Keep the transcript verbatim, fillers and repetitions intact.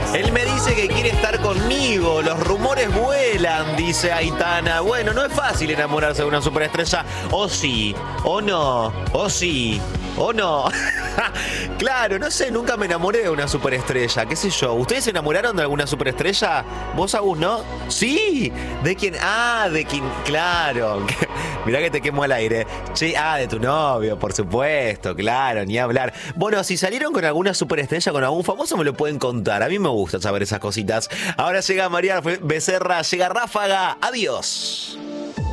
Él me dice que quiere estar conmigo, los rumores vuelan, dice Aitana. Bueno, no es fácil enamorarse de una superestrella. O sí, o no, o sí, o no. Claro, no sé, nunca me enamoré de una superestrella, qué sé yo. ¿Ustedes se enamoraron de alguna superestrella? ¿Vos, Agus, no? Sí, ¿de quién? Ah, de quién, claro. Mirá que te quemo al aire. Che, ah, de tu novio, por supuesto, claro, ni hablar. Bueno, si salieron con alguna superestrella, con algún famoso, me lo pueden contar. A mí me gusta saber esas cositas. Ahora llega María Becerra, llega Ráfaga. Adiós.